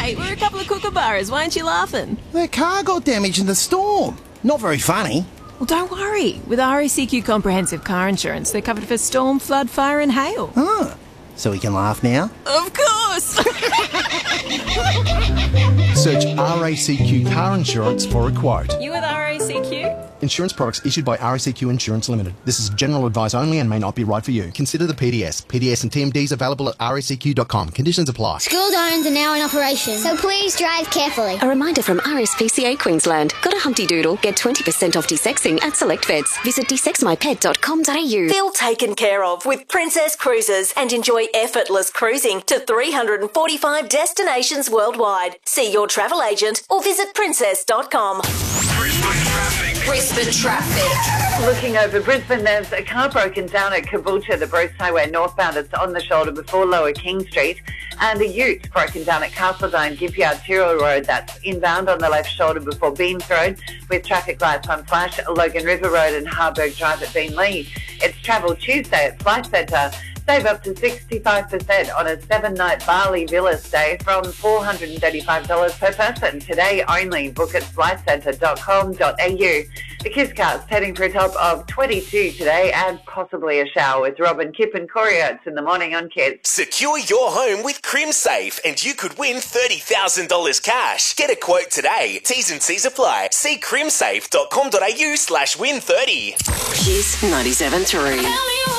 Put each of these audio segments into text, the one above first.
Mate, we're a couple of kookaburras. Why aren't you laughing? Their car got damaged in the storm. Not very funny. Well, don't worry. With RACQ Comprehensive Car Insurance, they're covered for storm, flood, fire and hail. Huh. So we can laugh now? Of course! Search RACQ Car Insurance for a quote. You with RACQ? Insurance products issued by RACQ Insurance Limited. This is general advice only and may not be right for you. Consider the PDS. PDS and TMDs available at racq.com. Conditions apply. School zones are now in operation, so please drive carefully. A reminder from RSPCA Queensland. Got a Humpty Doodle? Get 20% off desexing at select vets. Visit desexmypet.com.au. Feel taken care of with Princess Cruises and enjoy effortless cruising to 345 destinations worldwide. See your travel agent or visit princess.com. Brisbane traffic. Looking over Brisbane, there's a car broken down at Caboolture, the Bruce Highway northbound. It's on the shoulder before Lower King Street. And a ute broken down at Castledine, Gippyard, Tyrrell Road. That's inbound on the left shoulder before Beams Road, with traffic lights on flash. Logan River Road and Harburg Drive at Beenleigh. It's Travel Tuesday at Flight Centre. Save up to 65% on a 7-night Bali Villa stay from $435 per person. Today only. Book at flightcentre.com.au. The Kiss Cart's heading for a top of 22 today and possibly a shower with Robin, Kip and Corey Oates in the morning on Kiss. Secure your home with CrimSafe and you could win $30,000 cash. Get a quote today. T's and C's apply. See crimsafe.com.au/win30. Kiss 97.3.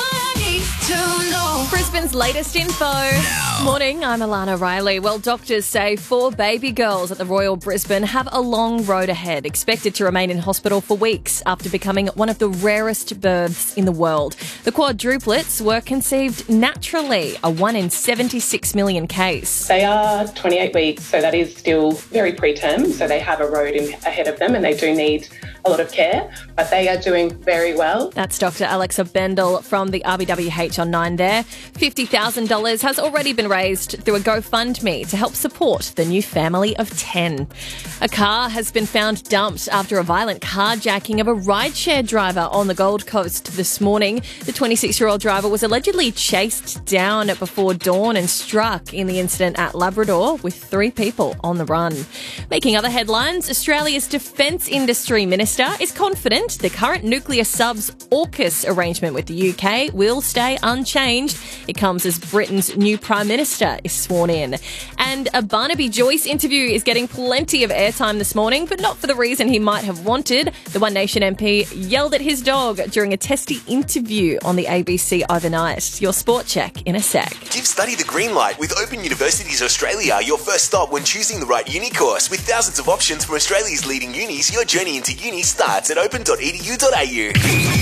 Brisbane's latest info. Morning, I'm Alana Riley. Well, doctors say 4 baby girls at the Royal Brisbane have a long road ahead, expected to remain in hospital for weeks after becoming one of the rarest births in the world. The quadruplets were conceived naturally, a 1 in 76 million case. They are 28 weeks, so that is still very preterm, so they have a road ahead of them and they do need a lot of care, but they are doing very well. That's Dr. Alexa Bendel from the RBWH on 9 there. $50,000 has already been raised through a GoFundMe to help support the new family of 10. A car has been found dumped after a violent carjacking of a rideshare driver on the Gold Coast this morning. The 26-year-old driver was allegedly chased down before dawn and struck in the incident at Labrador with 3 people on the run. Making other headlines, Australia's defence industry minister is confident the current nuclear subs AUKUS arrangement with the UK will stay unchanged. It comes as Britain's new Prime Minister is sworn in. And a Barnaby Joyce interview is getting plenty of airtime this morning, but not for the reason he might have wanted. The One Nation MP yelled at his dog during a testy interview on the ABC overnight. Your sport check in a sec. Give study the green light with Open Universities Australia, your first stop when choosing the right uni course. With thousands of options from Australia's leading unis, your journey into uni starts at open.edu.au.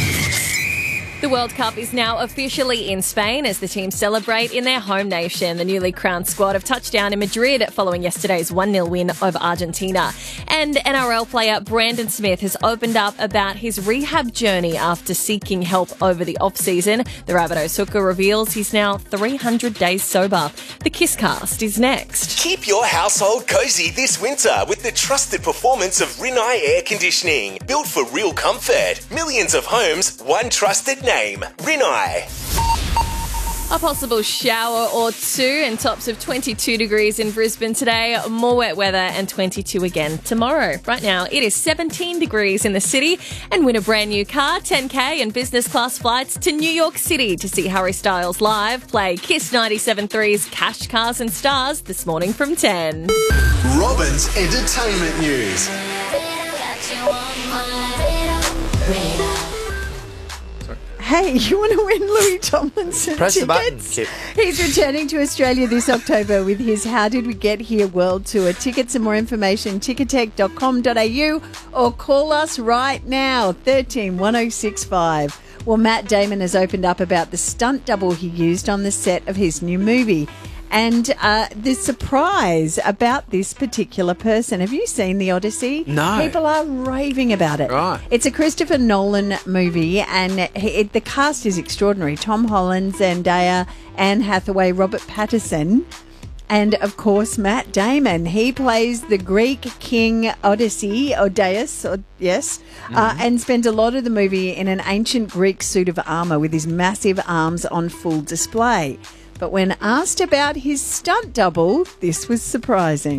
The World Cup is now officially in Spain as the teams celebrate in their home nation. The newly crowned squad have touched down in Madrid following yesterday's 1-0 win over Argentina. And NRL player Brandon Smith has opened up about his rehab journey after seeking help over the off-season. The Rabbitohs hooker reveals he's now 300 days sober. The Kisscast is next. Keep your household cozy this winter with the trusted performance of Rinnai Air Conditioning. Built for real comfort. Millions of homes, one trusted name. Rinnai. A possible shower or two and tops of 22 degrees in Brisbane today. More wet weather and 22 again tomorrow. Right now, it is 17 degrees in the city. And win a brand new car, 10K and business class flights to New York City to see Harry Styles live. Play Kiss 97.3's Cash, Cars and Stars this morning from 10. Robin's Entertainment News. Hey, you want to win Louis Tomlinson Press tickets? the button, Kip. He's returning to Australia this October with his How Did We Get Here World Tour. Tickets and more information, ticketek.com.au or call us right now, 13 1065. Well, Matt Damon has opened up about the stunt double he used on the set of his new movie. And the surprise about this particular person. Have you seen The Odyssey? No. People are raving about it. Right. It's a Christopher Nolan movie, and the cast is extraordinary. Tom Holland, Zendaya, Anne Hathaway, Robert Pattinson, and, of course, Matt Damon. He plays the Greek king Odysseus, and spends a lot of the movie in an ancient Greek suit of armour with his massive arms on full display. But when asked about his stunt double, this was surprising.